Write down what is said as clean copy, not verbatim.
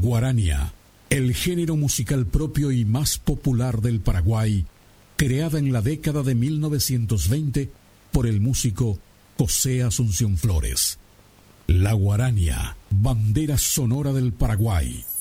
Guarania, el género musical propio y más popular del Paraguay, creada en la década de 1920 por el músico José Asunción Flores. La guarania, bandera sonora del Paraguay.